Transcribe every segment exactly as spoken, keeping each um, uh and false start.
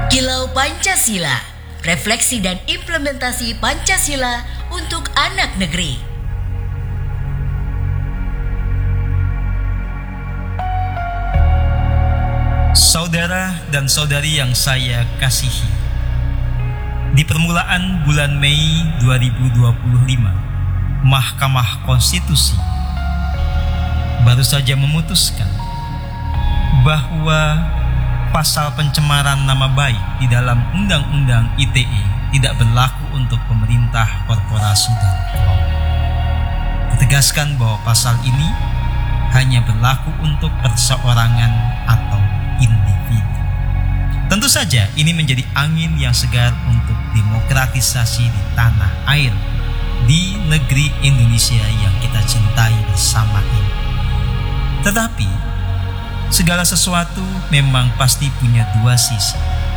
Kilau Pancasila, refleksi dan implementasi Pancasila untuk anak negeri. Saudara dan saudari yang saya kasihi, di permulaan bulan Mei dua ribu dua puluh lima, Mahkamah Konstitusi baru saja memutuskan bahwa pasal pencemaran nama baik di dalam Undang-Undang I T E tidak berlaku untuk pemerintah, korporasi, dan kelompok. Ditegaskan bahwa pasal ini hanya berlaku untuk perseorangan atau individu. Tentu saja ini menjadi angin yang segar untuk demokratisasi di tanah air, di negeri Indonesia yang kita cintai bersama ini. Tetapi segala sesuatu memang pasti punya dua sisi.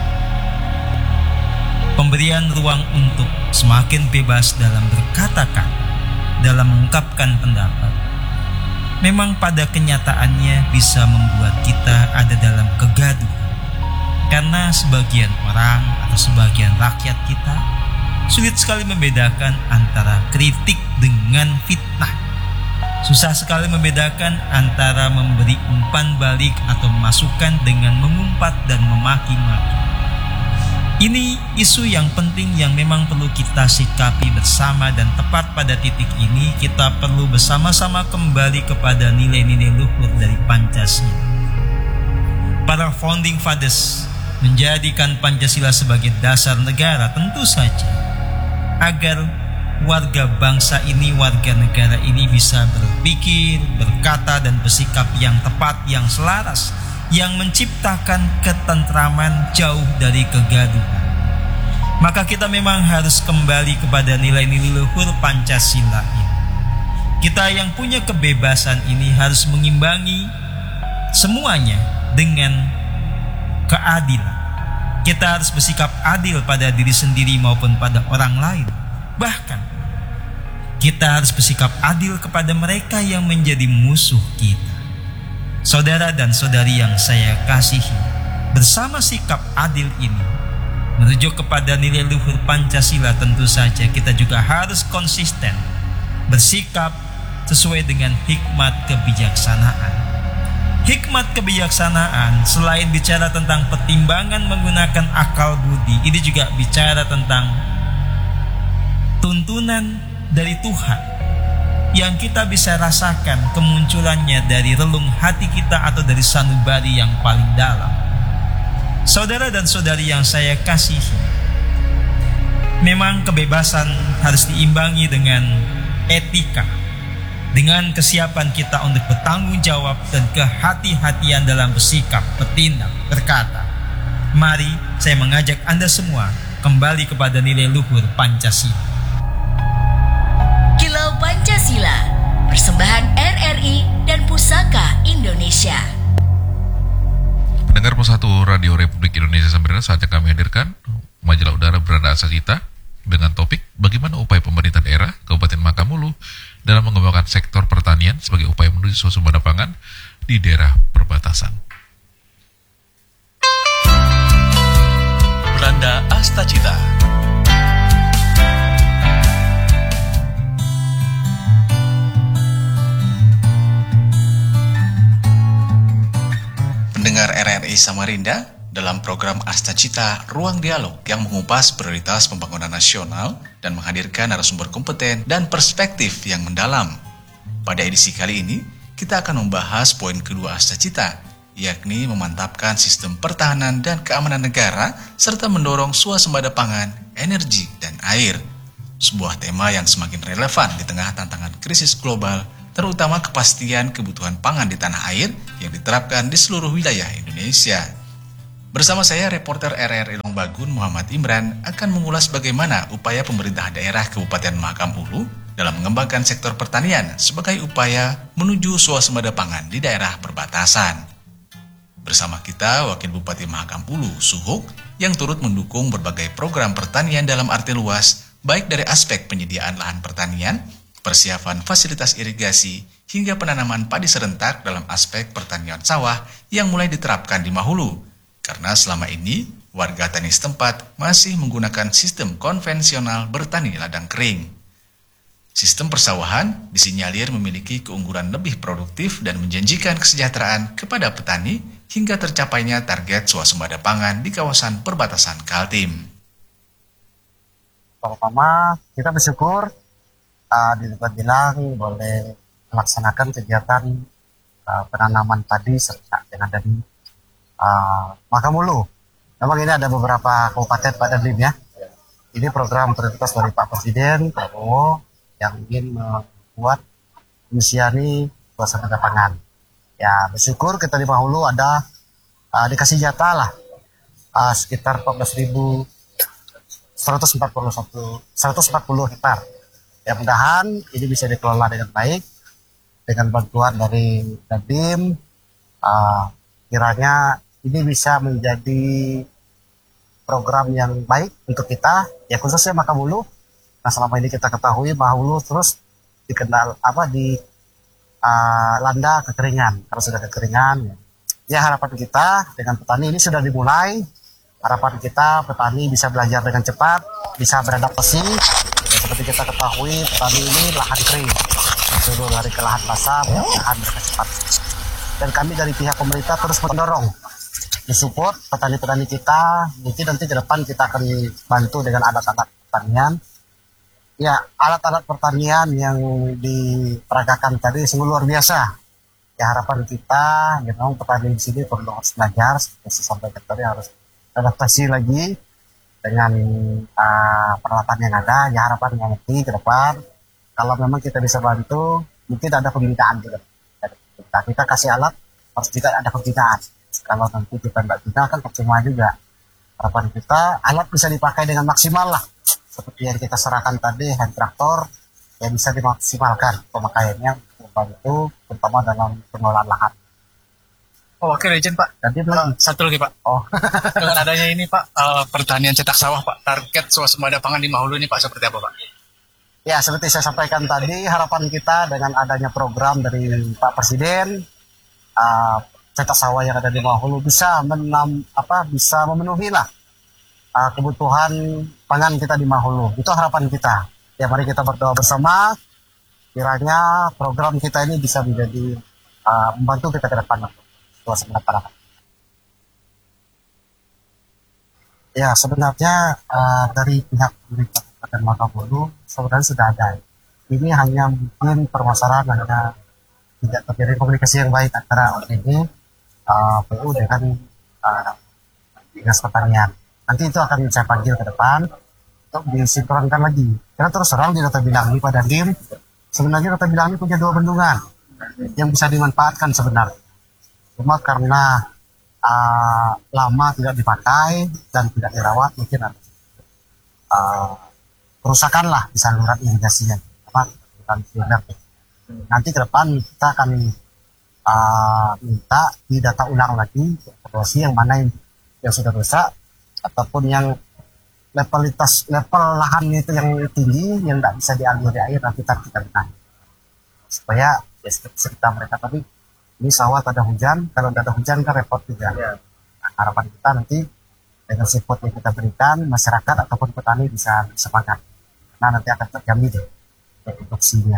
Pemberian ruang untuk semakin bebas dalam berkata-kata, dalam mengungkapkan pendapat, memang pada kenyataannya bisa membuat kita ada dalam kegaduhan. Karena sebagian orang atau sebagian rakyat kita sulit sekali membedakan antara kritik dengan fitnah. Susah sekali membedakan antara memberi umpan balik atau masukan dengan mengumpat dan memaki-maki. Ini isu yang penting yang memang perlu kita sikapi bersama, dan tepat pada titik ini kita perlu bersama-sama kembali kepada nilai-nilai luhur dari Pancasila. Para founding fathers menjadikan Pancasila sebagai dasar negara tentu saja agar warga bangsa ini, warga negara ini bisa berpikir, berkata, dan bersikap yang tepat, yang selaras, yang menciptakan ketentraman jauh dari kegaduhan. Maka kita memang harus kembali kepada nilai-nilai luhur Pancasila ini. Kita yang punya kebebasan ini harus mengimbangi semuanya dengan keadilan. Kita harus bersikap adil pada diri sendiri maupun pada orang lain. Bahkan kita harus bersikap adil kepada mereka yang menjadi musuh kita. Saudara dan saudari yang saya kasihi, bersama sikap adil ini merujuk kepada nilai luhur Pancasila, tentu saja kita juga harus konsisten bersikap sesuai dengan hikmat kebijaksanaan. Hikmat kebijaksanaan selain bicara tentang pertimbangan menggunakan akal budi, ini juga bicara tentang tuntunan dari Tuhan yang kita bisa rasakan kemunculannya dari relung hati kita atau dari sanubari yang paling dalam. Saudara dan saudari yang saya kasihi, memang kebebasan harus diimbangi dengan etika, dengan kesiapan kita untuk bertanggung jawab dan kehati-hatian dalam bersikap, bertindak, berkata. Mari saya mengajak Anda semua kembali kepada nilai luhur Pancasila. Kilau Pancasila, persembahan R R I dan Pusaka Indonesia. Pendengar Pusatu Radio Republik Indonesia Samarinda, saatnya kami hadirkan majalah udara Beranda Asa Cita dengan topik bagaimana upaya pemerintah daerah Kabupaten Makamulu dalam mengembangkan sektor pertanian sebagai upaya menuju swasembada pangan di daerah perbatasan. Beranda Asta Cita. Pendengar R R I Samarinda, dalam program Asta Cita, ruang dialog yang mengupas prioritas pembangunan nasional dan menghadirkan narasumber kompeten dan perspektif yang mendalam. Pada edisi kali ini, kita akan membahas poin kedua Asta Cita, yakni memantapkan sistem pertahanan dan keamanan negara serta mendorong swasembada pangan, energi, dan air. Sebuah tema yang semakin relevan di tengah tantangan krisis global, terutama kepastian kebutuhan pangan di tanah air yang diterapkan di seluruh wilayah Indonesia. Bersama saya, reporter R R I Longbagun Muhammad Imran, akan mengulas bagaimana upaya pemerintah daerah Kabupaten Mahakam Ulu dalam mengembangkan sektor pertanian sebagai upaya menuju swasembada pangan di daerah perbatasan. Bersama kita, Wakil Bupati Mahakam Ulu, Suhuk, yang turut mendukung berbagai program pertanian dalam arti luas, baik dari aspek penyediaan lahan pertanian, persiapan fasilitas irigasi, hingga penanaman padi serentak dalam aspek pertanian sawah yang mulai diterapkan di Mahulu. Karena selama ini, warga tani setempat masih menggunakan sistem konvensional bertani ladang kering. Sistem persawahan disinyalir memiliki keunggulan lebih produktif dan menjanjikan kesejahteraan kepada petani hingga tercapainya target swasembada pangan di kawasan perbatasan Kaltim. Pertama, kita bersyukur uh, di Lukat Bilang boleh melaksanakan kegiatan uh, penanaman padi serta yang ada di uh, Makamulu. Memang ini ada beberapa kabupaten Pak Dandim ya. Ini program prioritas dari Pak Presiden Prabowo yang ingin membuat misiani swasembada pangan. Ya bersyukur kita di Mahulu ada uh, dikasih jatah lah uh, sekitar empat belas ribu seratus empat puluh satu seratus empat puluh hektar. Ya mudahan ini bisa dikelola dengan baik dengan bantuan dari Dandim. Uh, kiranya ini bisa menjadi program yang baik untuk kita, ya khususnya Makamulu. Nah selama ini kita ketahui Mahulu terus dikenal apa di uh, landa kekeringan. Kalau sudah kekeringan, ya harapan kita dengan petani ini sudah dimulai. Harapan kita petani bisa belajar dengan cepat, bisa beradaptasi. Ya, seperti kita ketahui petani ini lahan kering, disuruh lari ke lahan basah, lahan mereka cepat. Dan kami dari pihak pemerintah terus mendorong, mensupport petani-petani kita. Mungkin nanti ke depan kita akan bantu dengan alat-alat pertanian. Ya, alat-alat pertanian yang diperagakan tadi sungguh luar biasa. Ya harapan kita, ya memang petani di sini perlu harus belajar, seperti sampai tadi harus adaptasi lagi dengan uh, peralatan yang ada. Ya harapan yang nanti ke depan, kalau memang kita bisa bantu, mungkin ada pembinaan juga. Kita, kita kasih alat, harus juga ada pembinaan. Kalau nanti kita tidak guna kan percuma juga. Harapan kita alat bisa dipakai dengan maksimal lah. Seperti yang kita serahkan tadi, hand traktor yang bisa dimaksimalkan pemakaiannya membantu terutama dalam pengelolaan lahan. Oh, oke, legend Pak. Jadi Uh, satu lagi Pak. Oh, Dengan adanya ini Pak, uh, pertanian cetak sawah Pak, target swasembada pangan di Mahulu ini Pak seperti apa Pak? ya seperti saya sampaikan tadi, harapan kita dengan adanya program dari Pak Presiden, uh, cetak sawah yang ada di Mahulu bisa menam, apa bisa memenuhi lah uh, kebutuhan pangan kita di Mahulu. Itu harapan kita. Ya mari kita berdoa bersama, kiranya program kita ini bisa menjadi uh, membantu kita ke depan untuk swasembada pangan. Ya sebenarnya uh, dari pihak pemerintah Kabupaten Makamulu sebenarnya sudah ada. Ini hanya mungkin permasalahan hanya tidak terjadi komunikasi yang baik antara O P D, uh, P U dengan uh, Dinas Pertanian. Nanti itu akan saya panggil ke depan untuk disinkronkan lagi. Karena terus terang di Kota Bilang ini Pak Dandim, sebenarnya Kota Bilang ini punya dua bendungan yang bisa dimanfaatkan sebenarnya. Cuma karena uh, lama tidak dipakai dan tidak dirawat, mungkin ada uh, kerusakan lah di saluran irigasinya. Apa? Nanti ke depan kita akan uh, minta didata ulang lagi evaluasi yang mana yang, yang sudah rusak ataupun yang levelitas level lahannya itu yang tinggi yang tidak bisa dialiri air, nanti kita benahi supaya ya sekitar mereka tadi ini sawah tak ada hujan, kalau tidak ada hujan kan repot juga. Ya. Nah, harapan kita nanti dengan support yang kita berikan masyarakat ataupun petani bisa semangat, nah nanti akan terjamin deh produksinya.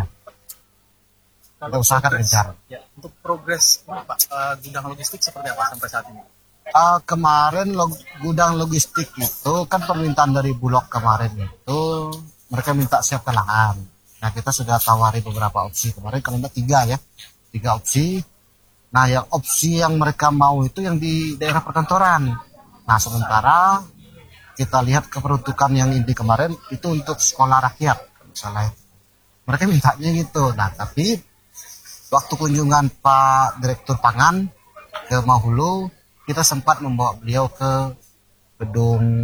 Kita usahakan kejar. Ya, untuk progres Pak, uh, gudang logistik seperti apa sampai saat ini? Uh, kemarin log, gudang logistik itu kan permintaan dari Bulog kemarin itu mereka minta siapkan lahan. Nah kita sudah tawari beberapa opsi kemarin, kalau enggak tiga ya, tiga opsi. Nah yang opsi yang mereka mau itu yang di daerah perkantoran. Nah sementara kita lihat keperuntukan yang ini kemarin itu untuk sekolah rakyat misalnya. Mereka mintanya gitu. Nah tapi waktu kunjungan Pak Direktur Pangan ke Mahulu, kita sempat membawa beliau ke gedung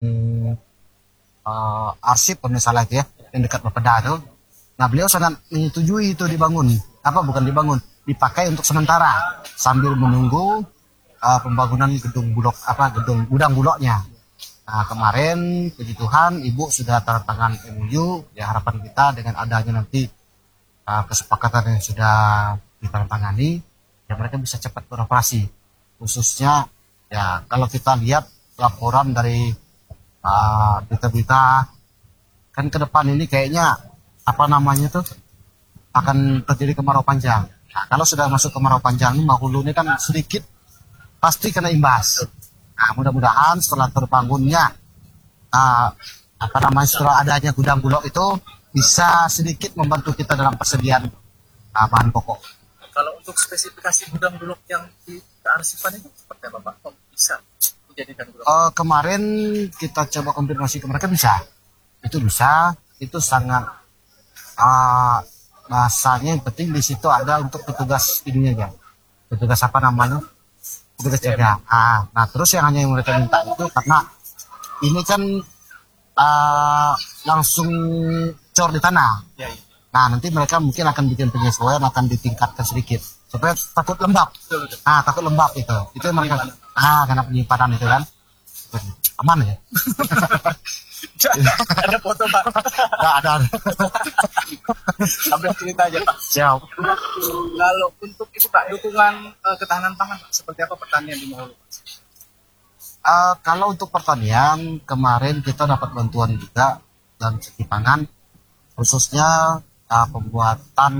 uh, arsip misalnya ya, yang dekat Bapeda itu. Nah beliau sangat menyetujui itu dibangun, apa bukan dibangun, dipakai untuk sementara sambil menunggu uh, pembangunan gedung bulog apa gedung gudang bulognya. Nah kemarin puji Tuhan Ibu sudah tanda tangan M O U. Ya harapan kita dengan adanya nanti uh, kesepakatan yang sudah ditandatangani, ya mereka bisa cepat beroperasi. Khususnya ya kalau kita lihat laporan dari uh, berita-berita kan ke depan ini kayaknya apa namanya tuh akan terjadi kemarau panjang. Nah, kalau sudah masuk kemarau panjang ini Mahulu ini kan sedikit pasti kena imbas. Nah, mudah-mudahan setelah terbangunnya uh, apa namanya setelah adanya gudang Bulog itu bisa sedikit membantu kita dalam persediaan uh, bahan pokok. Kalau untuk spesifikasi gudang Bulog yang di kearsipan itu seperti apa Pak? Kok bisa dijadikan gudang? Uh, kemarin kita coba konfirmasi ke mereka bisa, itu bisa, itu sangat uh, bahasanya yang penting di situ ada untuk petugas ininya ya, petugas apa namanya, petugas jaga. Ah, nah terus yang hanya yang mereka minta itu karena ini kan uh, langsung cor di tanah. Ya, ya. Nah nanti mereka mungkin akan bikin penyesuaian, akan ditingkatkan sedikit supaya takut lembab. Betul, betul. Ah takut lembab itu, itu yang mereka ah karena penyimpanan itu kan aman ya. Ada foto Pak. Nggak ada. Sambil cerita aja Pak. Siap. Kalau untuk itu Pak, dukungan uh, ketahanan pangan Pak, seperti apa pertanian di Mahulu? Uh, kalau untuk pertanian kemarin kita dapat bantuan juga dan segi pangan khususnya uh, pembuatan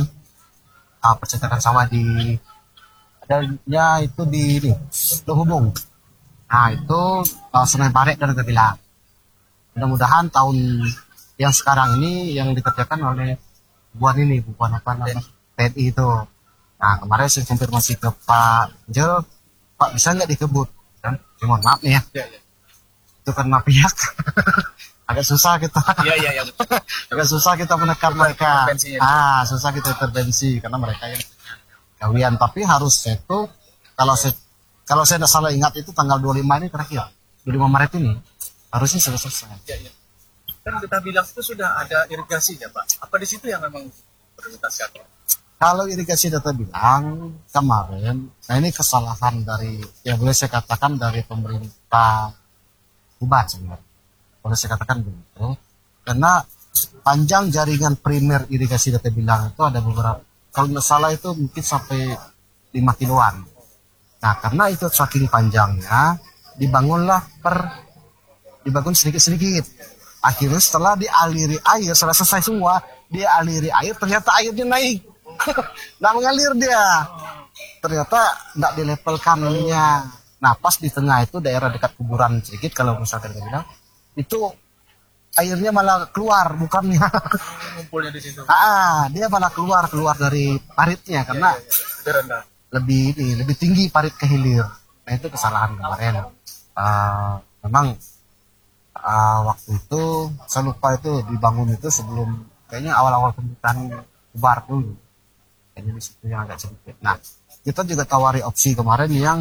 uh, percetakan sawah di adanya itu di ini Luhubung. Nah itu uh, Sungai Barek dan Gabilang. Mudah-mudahan tahun yang sekarang ini yang dikerjakan oleh buan ini bukan apa namanya T N I itu. Nah kemarin saya konfirmasi ke Pak Jel, Pak bisa nggak dikebut? Kan, ya, mohon maaf nih ya. Ya, ya. Itu karena pihak agak susah kita. Iya, iya, iya. agak susah kita menekan mereka. Intervensinya. Ah, susah kita intervensi karena mereka yang gawian. Tapi harus itu kalau saya kalau saya tidak salah ingat itu tanggal dua puluh lima ini terakhir. dua puluh lima Maret ini harusnya sudah selesai. Ya, ya. Kan kita bilang itu sudah ada irigasinya Pak. Apa di situ yang memang prioritaskan? Kalau irigasi data bilang kemarin, nah ini kesalahan dari, ya boleh saya katakan dari pemerintah Ubat sebenarnya. Boleh saya katakan begitu. Karena panjang jaringan primer irigasi data bilang itu ada beberapa, kalau nggak salah itu mungkin sampai lima kiloan. Nah karena itu saking panjangnya, dibangunlah per, dibangun sedikit-sedikit. Akhirnya setelah dialiri air, setelah selesai semua, dialiri air, ternyata airnya naik. Nggak mengalir dia, ternyata nggak dilepelkannya. Nah pas di tengah itu daerah dekat kuburan sedikit kalau misalkan kita bilang itu airnya malah keluar bukannya Ngumpulnya di situ. ah dia malah keluar keluar dari paritnya karena Ya, ya, ya. Lebih rendah. lebih ini lebih tinggi parit ke hilir. Nah itu kesalahan kemarin. Uh, memang uh, waktu itu saya lupa itu dibangun itu sebelum kayaknya awal-awal pemerintahan Ubar dulu. Kayaknya di situ yang agak sedikit. Nah, kita juga tawari opsi kemarin yang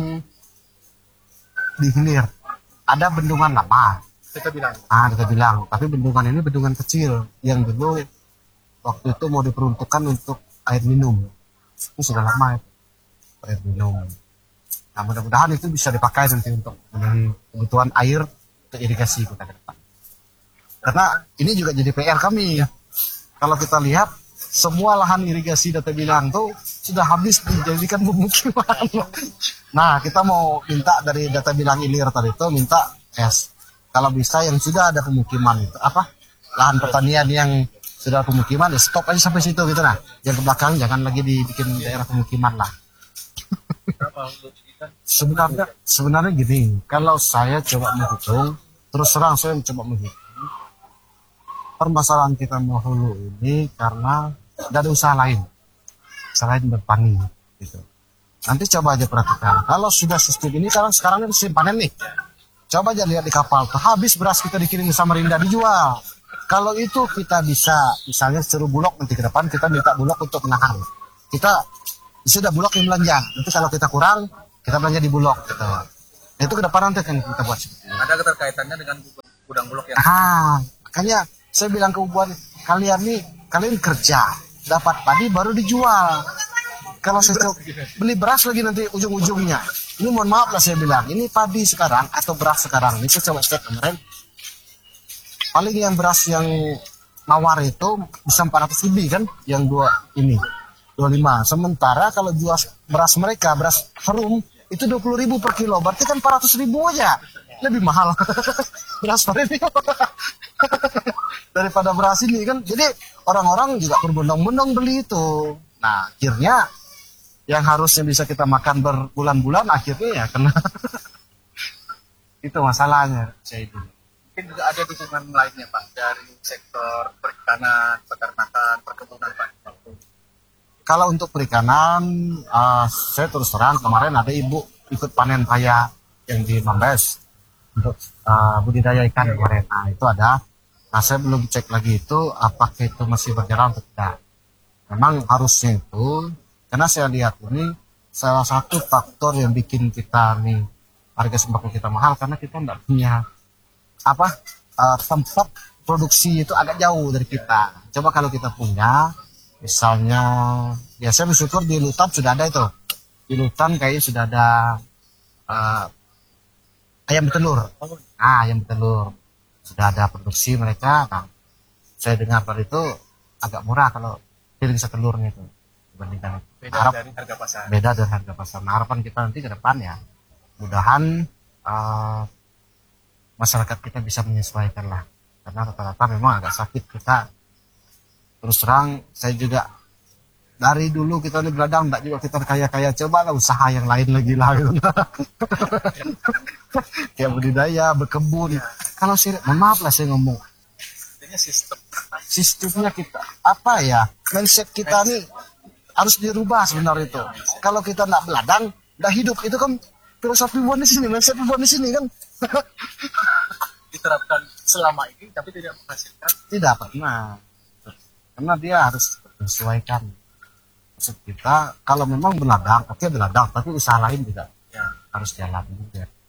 di hilir. Ada bendungan lama. Kita bilang. Ah, kita bilang. Tapi bendungan ini bendungan kecil yang dulu waktu itu mau diperuntukkan untuk air minum. Itu sudah lama itu. Air minum. Nah, mudah-mudahan itu bisa dipakai nanti untuk memenuhi kebutuhan air untuk irigasi kita ke depan. Karena ini juga jadi P R kami. Kalau kita lihat semua lahan irigasi data bilang tuh sudah habis dijadikan pemukiman. Nah, kita mau minta dari data bilang ilir tadi itu minta es. Kalau bisa yang sudah ada pemukiman itu apa? Lahan pertanian yang sudah pemukiman ya stop aja sampai situ gitu nah. Yang ke belakang jangan lagi dibikin daerah pemukiman lah. Sebenarnya sebenarnya gini, kalau saya coba menghitung, terus terang saya mencoba menghitung. Permasalahan kita Mahulu ini karena tidak ada usaha lain selain bertani gitu. Nanti coba aja perhatikan kalau sudah sistem ini sekarang sekarang ini musim panen nih, coba aja lihat di kapal tuh habis beras kita dikirim ke Samarinda dijual. Kalau itu kita bisa misalnya suruh Bulog nanti ke depan kita minta Bulog untuk menahan, kita sudah Bulog yang belanja, nanti kalau kita kurang kita belanja di Bulog gitu. Nah, itu ke depan nanti kan kita buat seperti itu. Ada keterkaitannya dengan gudang Bulog yang Ah, makanya saya bilang ke buat kalian nih, kalian kerja dapat padi baru dijual. Kalau saya coba beli beras lagi nanti ujung-ujungnya. Ini mohon maaf lah saya bilang, ini padi sekarang atau beras sekarang. Ini saya coba cek kemarin. Paling yang beras yang mawar itu bisa empat ratus lebih kan, yang dua ini dua puluh lima. Sementara kalau jual beras mereka, beras harum itu dua puluh ribu per kilo, berarti kan empat ratus ribu aja. lebih mahal beras ini daripada beras ini kan. Jadi orang-orang juga berbondong-bondong beli itu. Nah akhirnya yang harusnya bisa kita makan berbulan-bulan akhirnya ya kena itu masalahnya saya itu. Mungkin juga ada dukungan lainnya Pak dari sektor perikanan, peternakan, perkebunan Pak. Kalau untuk perikanan, uh, saya terus terang kemarin ada ibu ikut panen paya yang di Mambes untuk uh, budidaya ikan kemarin. Nah itu ada. Nah saya belum cek lagi itu apakah itu masih berjalan atau tidak. Memang harusnya itu, karena saya lihat ini salah satu faktor yang bikin kita nih harga sembako kita mahal karena kita tidak punya apa uh, tempat produksi itu agak jauh dari kita. Coba kalau kita punya, misalnya, ya saya bersyukur di Lutan sudah ada itu. Di Lutan kayaknya sudah ada uh, ayam betelur. Ah, ayam betelur. Sudah ada produksi mereka. Nah, saya dengar pada itu agak murah kalau piring setelurnya itu dibandingkan. Beda Harap, dari harga pasar. Beda dari harga pasar. Nah, harapan kita nanti ke depan ya, mudahan uh, masyarakat kita bisa menyesuaikan lah. Karena rata-rata memang agak sakit kita. Terus terang saya juga dari dulu kita ini beladang enggak juga kita kaya-kaya, coba lah usaha yang lain lagi lah gitu. Kayak budidaya, berkebun. Kalau saya, mohon maaf lah saya ngomong. Artinya sistem Sistemnya kita apa ya? Mindset kita nih harus dirubah sebenarnya itu. Kalau kita enggak beladang, enggak hidup itu kan filosofi buat di sini, mindset buat di sini kan. diterapkan selama ini tapi tidak menghasilkan. Tidak pernah. Karena dia harus menyesuaikan. Maksud kita kalau memang beladang, oke beladang, tapi usaha lain juga Ya. harus jalan juga.